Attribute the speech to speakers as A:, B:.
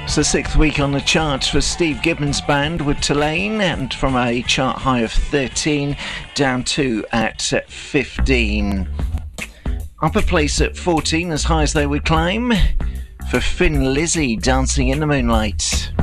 A: It's the 6th week on the charts for Steve Gibbons Band with Tulane, and from a chart high of 13 down to at 15. Upper place at 14, as high as they would climb, for Thin Lizzy, Dancing in the Moonlight.